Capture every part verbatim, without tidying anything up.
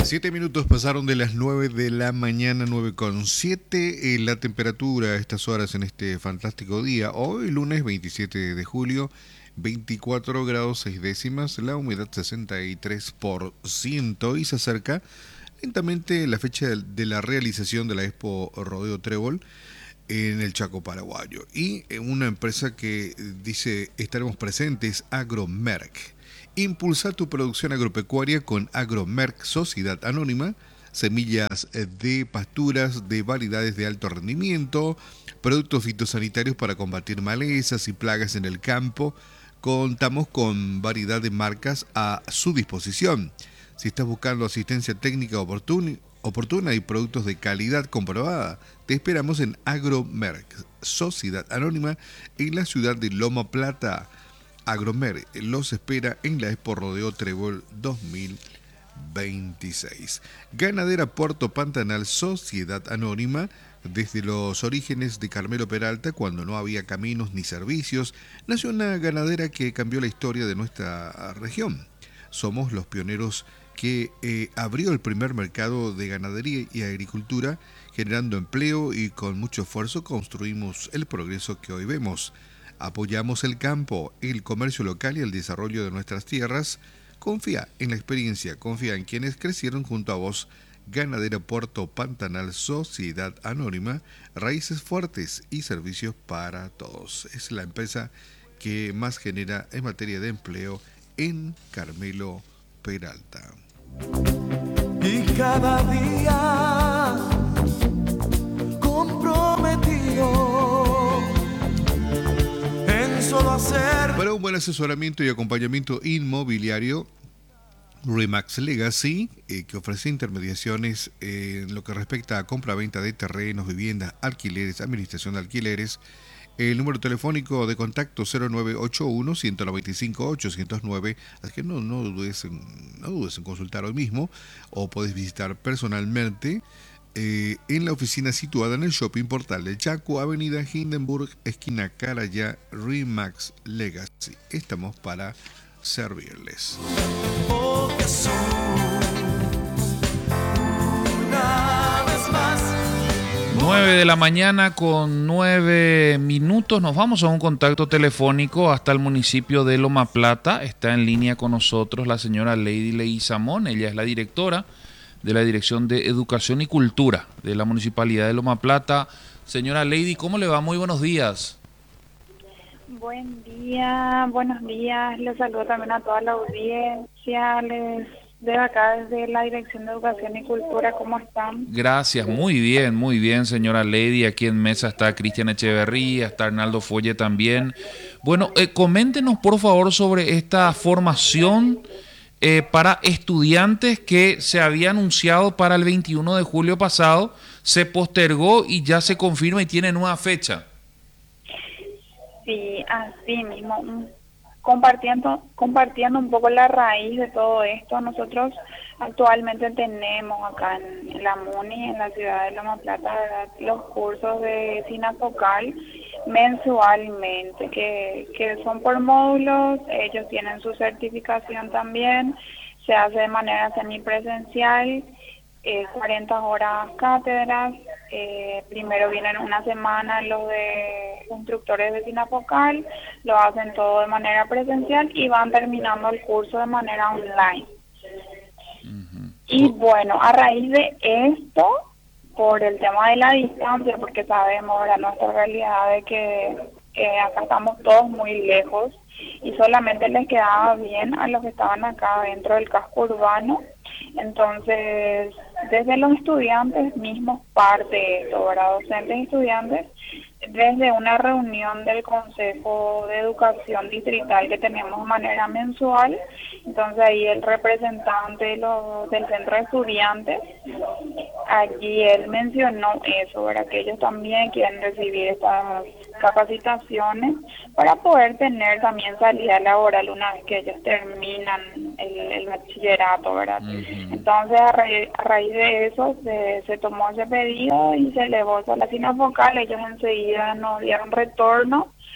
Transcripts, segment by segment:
Siete minutos pasaron de las nueve de la mañana, nueve con siete. Eh, la temperatura a estas horas en este fantástico día, hoy lunes veintisiete de julio, veinticuatro grados seis décimas, la humedad sesenta y tres por ciento y se acerca lentamente la fecha de la realización de la Expo Rodeo Trébol en el Chaco paraguayo. Y una empresa que dice estaremos presentes, Agromerc. Impulsa tu producción agropecuaria con Agromerc Sociedad Anónima, semillas de pasturas de variedades de alto rendimiento, productos fitosanitarios para combatir malezas y plagas en el campo. Contamos con variedad de marcas a su disposición. Si estás buscando asistencia técnica oportuna, oportuna y productos de calidad comprobada, te esperamos en Agromerc Sociedad Anónima en la ciudad de Loma Plata. Agromerc los espera en la Expo Rodeo Trébol dos mil veintiséis. Ganadera Puerto Pantanal Sociedad Anónima. Desde los orígenes de Carmelo Peralta, cuando no había caminos ni servicios, nació una ganadera que cambió la historia de nuestra región. Somos los pioneros que eh, abrió el primer mercado de ganadería y agricultura, generando empleo, y con mucho esfuerzo construimos el progreso que hoy vemos. Apoyamos el campo, el comercio local y el desarrollo de nuestras tierras. Confía en la experiencia, confía en quienes crecieron junto a vos. Ganadera Puerto Pantanal Sociedad Anónima, raíces fuertes y servicios para todos. Es la empresa que más genera en materia de empleo en Carmelo Peralta. Y cada día comprometido en solo hacer. Para un buen asesoramiento y acompañamiento inmobiliario, Remax Legacy, eh, que ofrece intermediaciones eh, en lo que respecta a compra-venta de terrenos, viviendas, alquileres, administración de alquileres. El número telefónico de contacto cero nueve ocho uno, uno nueve cinco, ocho cero nueve, así que no, no, dudes en, no dudes en consultar hoy mismo, o podés visitar personalmente eh, en la oficina situada en el Shopping Portal del Chaco, Avenida Hindenburg, esquina Carayá, Remax Legacy. Estamos para servirles. Oh, Jesús, una vez más. nueve de la mañana con nueve minutos. Nos vamos a un contacto telefónico hasta el municipio de Loma Plata. Está en línea con nosotros la señora Lady Leguizamón. Ella es la directora de la Dirección de Educación y Cultura de la Municipalidad de Loma Plata. Señora Lady, ¿cómo le va? Muy buenos días. Buen día, buenos días. Les saludo también a toda la audiencia. Les de acá desde la Dirección de Educación y Cultura, ¿cómo están? Gracias, muy bien, muy bien, señora Lady. Aquí en mesa está Cristian Echeverría, está Arnaldo Folle también. Bueno, eh, coméntenos por favor sobre esta formación eh, para estudiantes que se había anunciado para el veintiuno de julio pasado, se postergó y ya se confirma y tiene nueva fecha. Sí, así mismo. Compartiendo, compartiendo un poco la raíz de todo esto, nosotros actualmente tenemos acá en la MUNI, en la ciudad de Loma Plata, ¿verdad?, los cursos de SINAFOCAL mensualmente, que, que son por módulos. Ellos tienen su certificación también, se hace de manera semipresencial, eh, cuarenta horas cátedras. Eh, primero vienen una semana los de instructores de SINAFOCAL, lo hacen todo de manera presencial y van terminando el curso de manera online. Uh-huh. Y bueno, a raíz de esto, por el tema de la distancia, porque sabemos ahora nuestra realidad de que eh, acá estamos todos muy lejos y solamente les quedaba bien a los que estaban acá dentro del casco urbano. Entonces, desde los estudiantes mismos, parte de esto, ¿verdad?, docentes y estudiantes, desde una reunión del Consejo de Educación Distrital que tenemos de manera mensual, entonces ahí el representante de los, del centro de estudiantes, allí él mencionó eso, ¿verdad?, que ellos también quieren recibir estas capacitaciones para poder tener también salida laboral una vez que ellos terminan el, el bachillerato, ¿verdad? Uh-huh. Entonces a, ra a raíz de eso se, se tomó ese pedido y se elevó a la SINAFOCAL. Ellos enseguida nos dieron retorno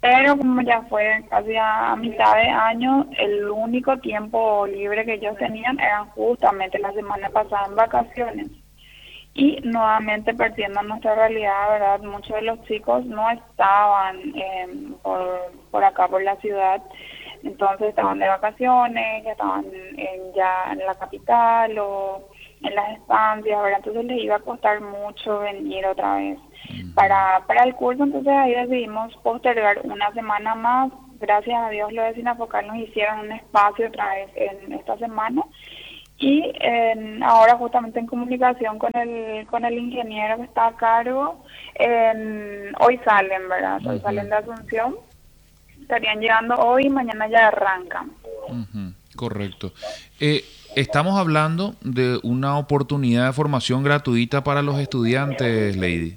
Pero como ya fue casi a mitad de año, el único tiempo libre que ellos tenían era justamente la semana pasada en vacaciones. Y nuevamente perdiendo nuestra realidad, ¿verdad? Muchos de los chicos no estaban eh, por, por acá, por la ciudad. Entonces estaban de vacaciones, ya estaban en, ya en la capital o en las estancias, ¿verdad? Entonces les iba a costar mucho venir otra vez para, para el curso. Entonces ahí decidimos postergar una semana más. Gracias a Dios los de Sinafocal nos hicieron un espacio otra vez en esta semana. Y eh, ahora justamente en comunicación con el con el ingeniero que está a cargo, eh, hoy salen, ¿verdad? Hoy Ujú. salen de Asunción. Estarían llegando hoy y mañana ya arrancan. Ujú, correcto. Eh, estamos hablando de una oportunidad de formación gratuita para los estudiantes, Lady.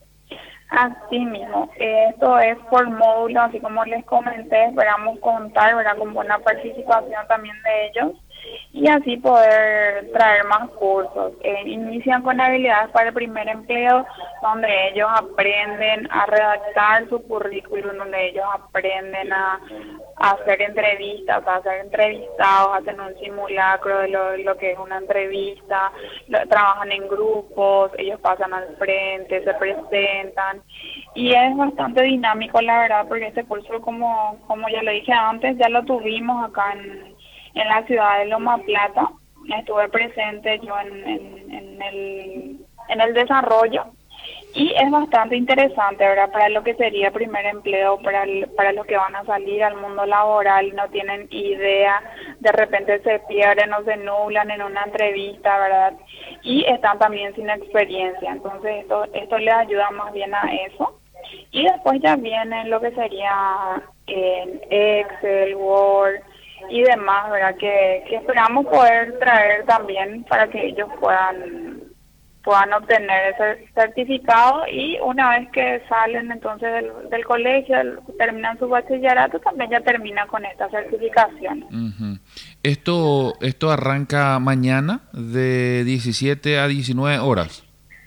Así mismo, esto es por módulo, así como les comenté, esperamos contar, ¿verdad?, con buena participación también de ellos y así poder traer más cursos. Eh, inician con habilidades para el primer empleo, donde ellos aprenden a redactar su currículum, donde ellos aprenden a, a hacer entrevistas, a ser entrevistados, hacen un simulacro de lo, lo que es una entrevista, lo- trabajan en grupos, ellos pasan al frente, se presentan y es bastante dinámico, la verdad, porque este curso, como, como ya lo dije antes, ya lo tuvimos acá en, en la ciudad de Loma Plata. Estuve presente yo en, en, en el, en el desarrollo y es bastante interesante, ¿verdad? Para lo que sería primer empleo, para, el- para los que van a salir al mundo laboral, no tienen idea, de repente se pierden o se nublan en una entrevista, ¿verdad? Y están también sin experiencia, entonces esto, esto les ayuda más bien a eso. Y después ya viene lo que sería en Excel, Word y demás, ¿verdad? Que, que esperamos poder traer también para que ellos puedan puedan obtener ese certificado y una vez que salen entonces del, del colegio, el- terminan su bachillerato, también ya termina con esta certificación. Ujú. Esto, esto arranca mañana de diecisiete a diecinueve horas.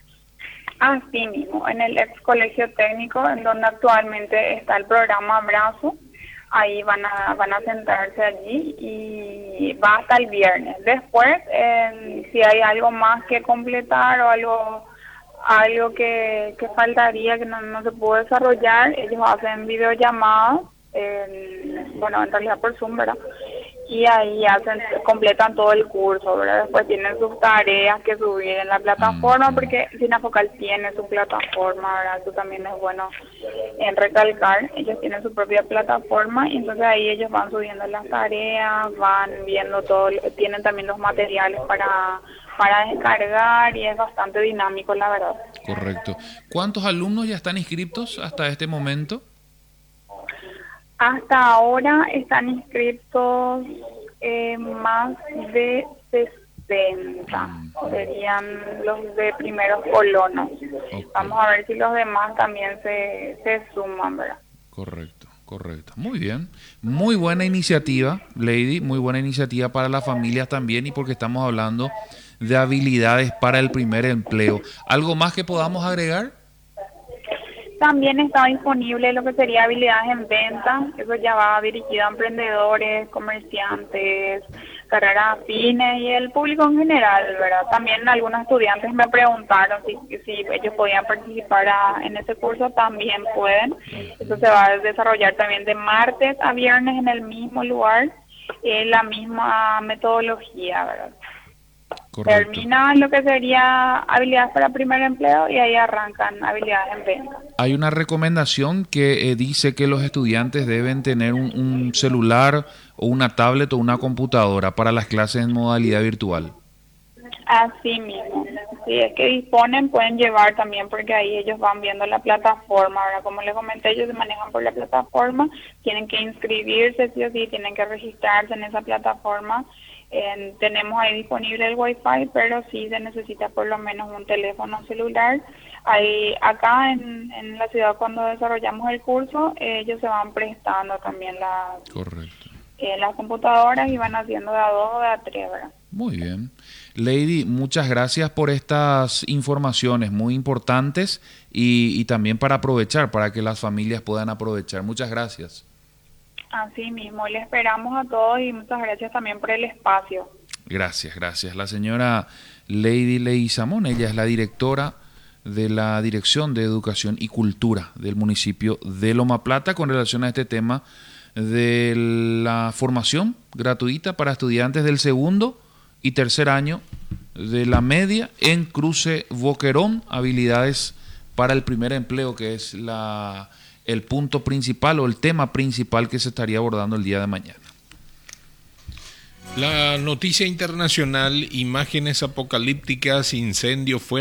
Así mismo, en el ex colegio técnico, en donde actualmente está el programa Abrazo, ahí van a van a sentarse allí y va hasta el viernes. Después, eh, si hay algo más que completar o algo algo que, que faltaría, que no, no se pudo desarrollar, ellos hacen videollamadas, eh, bueno, en realidad por Zoom, ¿verdad? Y ahí hacen, completan todo el curso, ¿verdad? Después tienen sus tareas que subir en la plataforma, Ujú. porque Sinafocal tiene su plataforma, ¿verdad? Eso también es bueno en recalcar. Ellos tienen su propia plataforma y entonces ahí ellos van subiendo las tareas, van viendo todo, tienen también los materiales para, para descargar y es bastante dinámico, la verdad. Correcto. ¿Cuántos alumnos ya están inscritos hasta este momento? Hasta ahora están inscritos eh, más de sesenta, serían los de primeros colonos. Ok. Vamos a ver si los demás también se, se suman, ¿verdad? Correcto, correcto. Muy bien. Muy buena iniciativa, Lady. Muy buena iniciativa para las familias también y porque estamos hablando de habilidades para el primer empleo. ¿Algo más que podamos agregar? También está disponible lo que sería habilidades en venta, eso ya va dirigido a emprendedores, comerciantes, carreras afines y el público en general, ¿verdad? También algunos estudiantes me preguntaron si, si ellos podían participar a- en ese curso, también pueden. Eso se va a desarrollar también de martes a viernes en el mismo lugar, en la misma metodología, ¿verdad? Correcto. Termina lo que sería habilidades para primer empleo y ahí arrancan habilidades en venta. Hay una recomendación que eh, dice que los estudiantes deben tener un, un celular o una tablet o una computadora para las clases en modalidad virtual. Así mismo, si es que disponen, pueden llevar también porque ahí ellos van viendo la plataforma. Ahora, como les comenté, ellos se manejan por la plataforma, tienen que inscribirse, sí o sí, tienen que registrarse en esa plataforma. Eh, tenemos ahí disponible el Wi-Fi, pero sí se necesita por lo menos un teléfono celular. Ahí, acá en, en la ciudad, cuando desarrollamos el curso, eh, ellos se van prestando también las, Correcto. eh, las computadoras y van haciendo de a dos o de a tres, ¿verdad? Muy bien. Lady, muchas gracias por estas informaciones muy importantes y, y también para aprovechar, para que las familias puedan aprovechar. Muchas gracias. Así mismo, le esperamos a todos y muchas gracias también por el espacio. Gracias, gracias. La señora Lady Leguizamón, ella es la directora de la Dirección de Educación y Cultura del municipio de Loma Plata con relación a este tema de la formación gratuita para estudiantes del segundo y tercer año de la media en Cruce Boquerón, habilidades para el primer empleo, que es la, el punto principal o el tema principal que se estaría abordando el día de mañana. La noticia internacional, imágenes apocalípticas, incendio fuera